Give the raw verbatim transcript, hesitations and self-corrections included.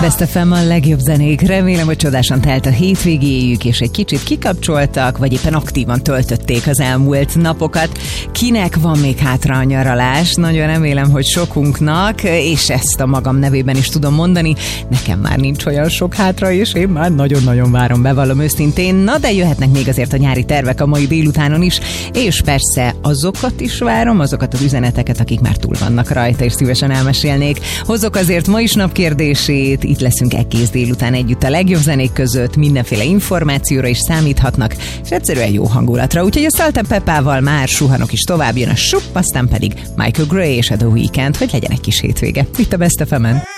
Best ef em, a legjobb zenék. Remélem, hogy csodásan telt a hétvégéjük, és egy kicsit kikapcsoltak, vagy éppen aktívan töltötték az elmúlt napokat. Kinek van még hátra a nyaralás? Nagyon remélem, hogy sokunknak, és ezt a magam nevében is tudom mondani. Nekem már nincs olyan sok hátra, és én már nagyon-nagyon várom, bevallom őszintén. Na, de jöhetnek még azért a nyári tervek a mai délutánon is, és persze azokat is várom, azokat az üzeneteket, akik már túl vannak rajta, és szívesen elmesélnék. Hozok azért ma is napkérdését, itt leszünk egész délután együtt a legjobb zenék között, mindenféle információra is számíthatnak, és egyszerűen jó hangulatra. Úgyhogy a Salt and Peppával már suhanok is tovább, jön a sup, aztán pedig Michael Gray és a The Weeknd, hogy legyen egy kis hétvége. Itt a Best ef em-en.